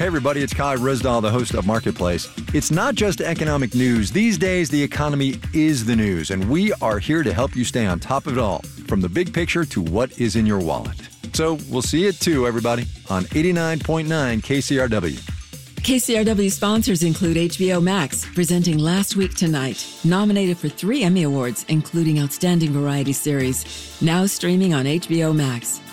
Hey everybody, it's Kai Risdahl, the host of Marketplace. It's not just economic news. These days, the economy is the news, and we are here to help you stay on top of it all, from the big picture to what is in your wallet. So we'll see you at 2, everybody, on 89.9 KCRW. KCRW sponsors include HBO Max, presenting Last Week Tonight, nominated for 3 Emmy Awards, including Outstanding Variety Series, now streaming on HBO Max.